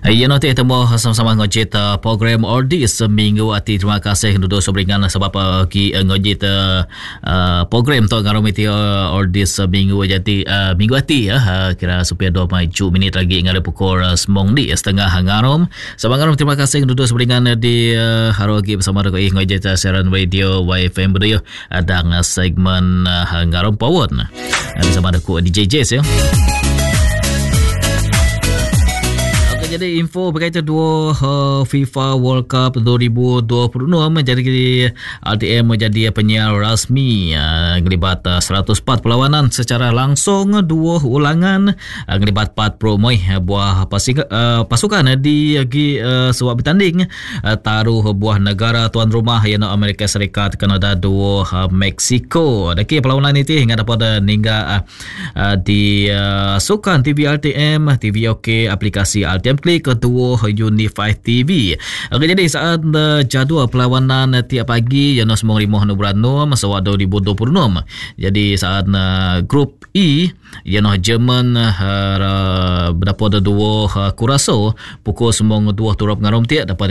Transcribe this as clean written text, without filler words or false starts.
Ya nanti temu sama-sama ngojit program ordi seminggu ati. Terima kasih duduk sobringan sebab ki ngojit program tu ngarom iti ordi seminggu jadi minggu ati ya kira supaya 2 minit lagi ngare pukul 9 di setengah ngarom. Sebab ngarom terima kasih duduk sobringan di harogi bersama dengan ngojit siaran radio YFM Budaya dan segmen ngarom pawon. Bersama aku DJ Jess ya. Jadi info berkaitan FIFA World Cup 2026 menjadi RTM menjadi penyiar rasmi ngelibat 104 perlawanan secara langsung, 2 ulangan ngelibat 4 promoy buah pasukan di sebuah bertanding taruh buah negara tuan rumah iaitu Amerika Serikat, Kanada, Meksiko. Daki perlawanan itu hingga dapat hingga di sukan TV RTM, TV OK, aplikasi RTM Klik, kedua Unify TV. Okay, jadi saat jadual perlawanan tiap pagi yang semua lima bulan 6 sewak 2026. Jadi saat grup E yang Jerman berdapat 2 Curaçao pukul semua 2 turap ngarom tiap dapat